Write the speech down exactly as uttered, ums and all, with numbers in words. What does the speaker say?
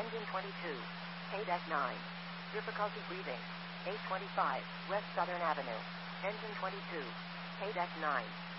Engine twenty-two. K-deck nine. Difficulty breathing. eight twenty-five, West Southern Avenue. Engine twenty-two. K-deck nine.